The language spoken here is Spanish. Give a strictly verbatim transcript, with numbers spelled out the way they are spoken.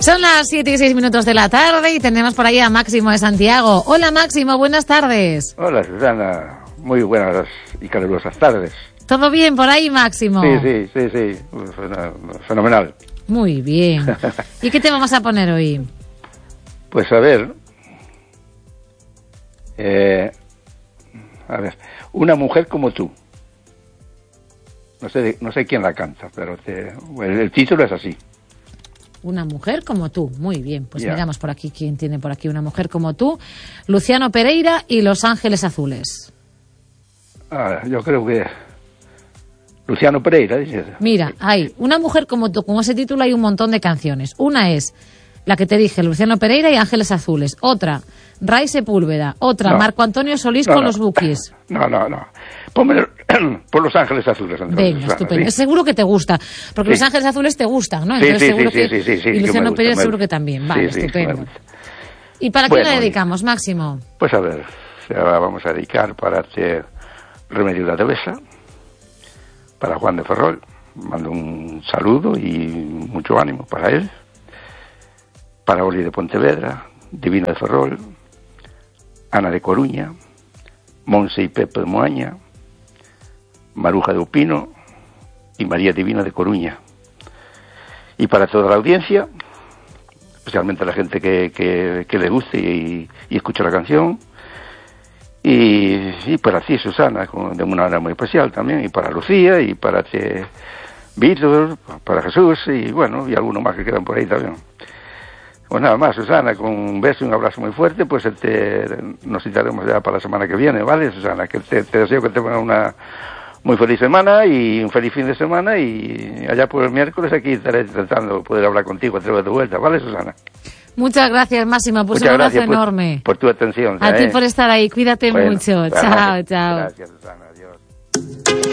Son las siete y seis minutos de la tarde y tenemos por ahí a Máximo de Santiago. Hola Máximo, buenas tardes. Hola Susana, muy buenas y calurosas tardes. ¿Todo bien por ahí, Máximo? Sí, sí, sí, sí, fenomenal. Muy bien. ¿Y qué te vamos a poner hoy? Pues a ver, eh, a ver, una mujer como tú. No sé, no sé quién la canta, pero te, el, el título es así. Una mujer como tú. Muy bien, pues Yeah. miramos por aquí quién tiene por aquí una mujer como tú. Luciano Pereira y Los Ángeles Azules. Ah, yo creo que Luciano Pereira, dices. Mira, hay una mujer como tú, con ese título hay un montón de canciones. Una es la que te dije, Luciano Pereira y Ángeles Azules. Otra, Ray Sepúlveda. Otra, No. Marco Antonio Solís No, con no. los Bukis. No, no, no. Ponme por Los Ángeles Azules. Entonces, Venga, Susana, estupendo. ¿sí? Seguro que te gusta, porque Sí. Los Ángeles Azules te gustan, ¿no? Sí, Entonces sí, seguro sí, que sí, sí, sí, y sí, Luciano me gusta, Pereira me seguro gusta. que también. Vale, Sí, sí, estupendo. me gusta. ¿Y para Bueno, quién le y- dedicamos, Máximo? Pues a ver, ahora vamos a dedicar para hacer Remedio de Besa, para Juan de Ferrol. Mando un saludo y mucho ánimo para él. Para Oli de Pontevedra, Divino de Ferrol, Ana de Coruña, Monse y Pepe de Moaña, Maruja de Upino y María Divina de Coruña. Y para toda la audiencia, especialmente la gente que, que, que le guste y, y escucha la canción, y, y para ti, Susana, con, de una manera muy especial también, y para Lucía, y para ti, Víctor, para Jesús, y bueno, y algunos más que quedan por ahí también. Pues nada más, Susana, con un beso y un abrazo muy fuerte, pues te, nos citaremos ya para la semana que viene, ¿vale, Susana? Que te, te deseo que tengas una muy feliz semana y un feliz fin de semana, y allá por el miércoles aquí estaré intentando poder hablar contigo a través de vuelta, ¿vale, Susana? Muchas gracias, Máximo. Pues Muchas un abrazo gracias por, enorme. por tu atención. A ¿eh? ti por estar ahí. Cuídate Bueno, mucho. gracias. Chao, chao. Gracias, Susana. Adiós.